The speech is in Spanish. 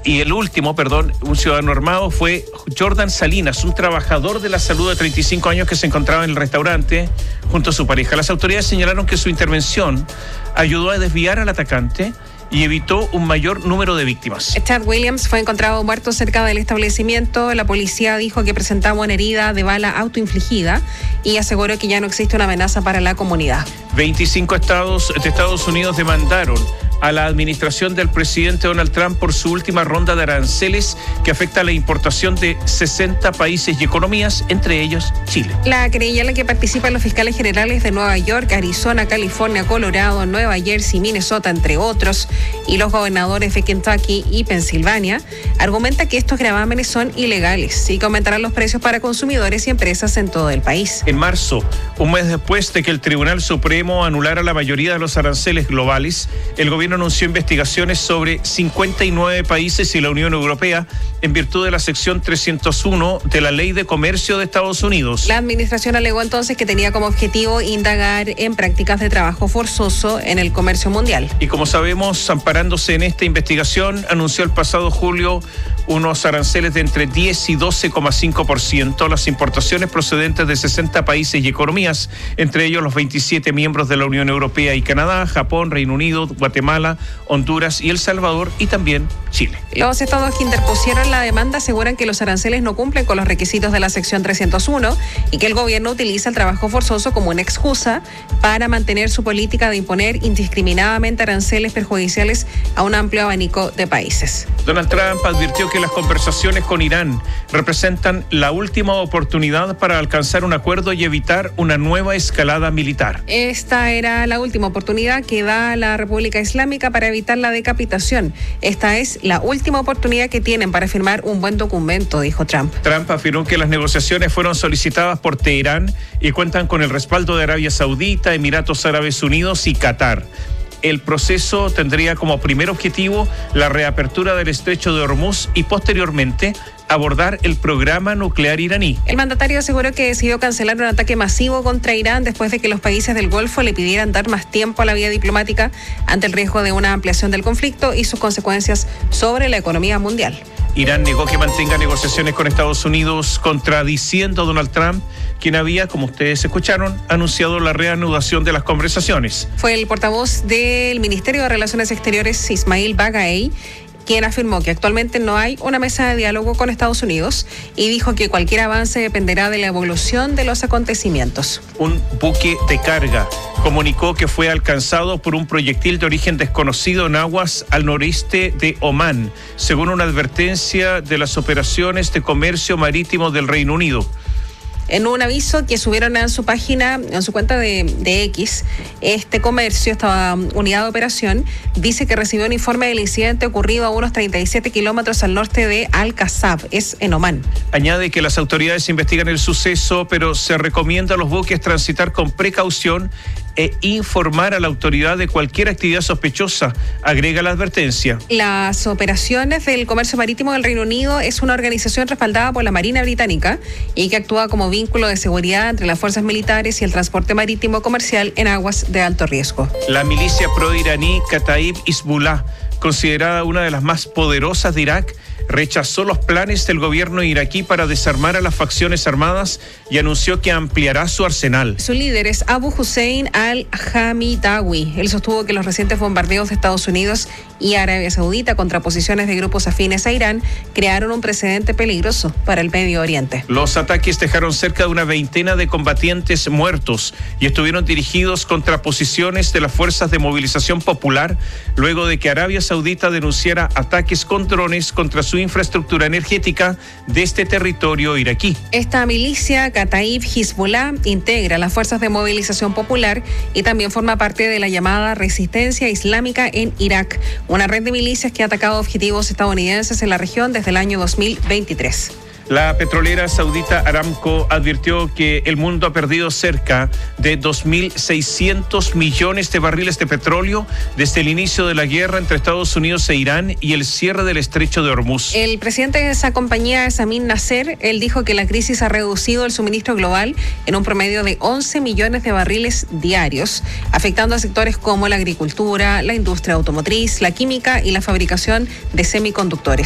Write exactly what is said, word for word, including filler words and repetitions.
Y el último, perdón, un ciudadano armado fue Jordan Salinas, un trabajador de la salud de treinta y cinco años que se encontraba en el restaurante junto a su pareja. Las autoridades señalaron que su intervención ayudó a desviar al atacante y evitó un mayor número de víctimas. Chad Williams fue encontrado muerto cerca del establecimiento. La policía dijo que presentaba una herida de bala autoinfligida y aseguró que ya no existe una amenaza para la comunidad. veinticinco estados de Estados Unidos demandaron a la administración del presidente Donald Trump por su última ronda de aranceles que afecta a la importación de sesenta países y economías, entre ellos Chile. La querella en la que participan los fiscales generales de Nueva York, Arizona, California, Colorado, Nueva Jersey, Minnesota, entre otros, y los gobernadores de Kentucky y Pensilvania, argumenta que estos gravámenes son ilegales y que aumentarán los precios para consumidores y empresas en todo el país. En marzo, un mes después de que el Tribunal Supremo anulara la mayoría de los aranceles globales, el gobierno anunció investigaciones sobre cincuenta y nueve países y la Unión Europea en virtud de la sección trescientos uno de la Ley de Comercio de Estados Unidos. La administración alegó entonces que tenía como objetivo indagar en prácticas de trabajo forzoso en el comercio mundial. Y como sabemos, amparándose en esta investigación, anunció el pasado julio unos aranceles de entre diez y doce coma cinco por ciento a las importaciones procedentes de sesenta países y economías, entre ellos los veintisiete miembros de la Unión Europea y Canadá, Japón, Reino Unido, Guatemala, Honduras y El Salvador, y también Chile. Los estados que interpusieron la demanda aseguran que los aranceles no cumplen con los requisitos de la sección trescientos uno y que el gobierno utiliza el trabajo forzoso como una excusa para mantener su política de imponer indiscriminadamente aranceles perjudiciales a un amplio abanico de países. Donald Trump advirtió que las conversaciones con Irán representan la última oportunidad para alcanzar un acuerdo y evitar una nueva escalada militar. Esta era la última oportunidad que da la República Islámica para evitar la decapitación. Esta es la última oportunidad que tienen para firmar un buen documento, dijo Trump. Trump afirmó que las negociaciones fueron solicitadas por Teherán y cuentan con el respaldo de Arabia Saudita, Emiratos Árabes Unidos y Qatar. El proceso tendría como primer objetivo la reapertura del estrecho de Hormuz y posteriormente abordar el programa nuclear iraní. El mandatario aseguró que decidió cancelar un ataque masivo contra Irán después de que los países del Golfo le pidieran dar más tiempo a la vía diplomática ante el riesgo de una ampliación del conflicto y sus consecuencias sobre la economía mundial. Irán negó que mantenga negociaciones con Estados Unidos, contradiciendo a Donald Trump, quien había, como ustedes escucharon, anunciado la reanudación de las conversaciones. Fue el portavoz del Ministerio de Relaciones Exteriores, Ismail Baghaei, quien afirmó que actualmente no hay una mesa de diálogo con Estados Unidos y dijo que cualquier avance dependerá de la evolución de los acontecimientos. Un buque de carga comunicó que fue alcanzado por un proyectil de origen desconocido en aguas al noreste de Omán, según una advertencia de las operaciones de comercio marítimo del Reino Unido. En un aviso que subieron en su página, en su cuenta de, de X, este comercio, esta unidad de operación, dice que recibió un informe del incidente ocurrido a unos treinta y siete kilómetros al norte de Al-Qasab, es en Omán. Añade que las autoridades investigan el suceso, pero se recomienda a los buques transitar con precaución e informar a la autoridad de cualquier actividad sospechosa, agrega la advertencia. Las operaciones del comercio marítimo del Reino Unido es una organización respaldada por la Marina Británica y que actúa como vínculo de seguridad entre las fuerzas militares y el transporte marítimo comercial en aguas de alto riesgo. La milicia pro-iraní Kataib Hezbollah, considerada una de las más poderosas de Irak, rechazó los planes del gobierno iraquí para desarmar a las facciones armadas y anunció que ampliará su arsenal. Su líder es Abu Hussein al-Hamidawi. Él sostuvo que los recientes bombardeos de Estados Unidos y Arabia Saudita contra posiciones de grupos afines a Irán crearon un precedente peligroso para el Medio Oriente. Los ataques dejaron cerca de una veintena de combatientes muertos y estuvieron dirigidos contra posiciones de las fuerzas de movilización popular luego de que Arabia Saudita denunciara ataques con drones contra su infraestructura energética de este territorio iraquí. Esta milicia, Kataib Hezbollah, integra las fuerzas de movilización popular y también forma parte de la llamada Resistencia Islámica en Irak, una red de milicias que ha atacado objetivos estadounidenses en la región desde el año dos mil veintitrés. La petrolera saudita Aramco advirtió que el mundo ha perdido cerca de dos mil seiscientos millones de barriles de petróleo desde el inicio de la guerra entre Estados Unidos e Irán y el cierre del estrecho de Hormuz. El presidente de esa compañía es Amin Nasser. Él dijo que la crisis ha reducido el suministro global en un promedio de once millones de barriles diarios, afectando a sectores como la agricultura, la industria automotriz, la química y la fabricación de semiconductores.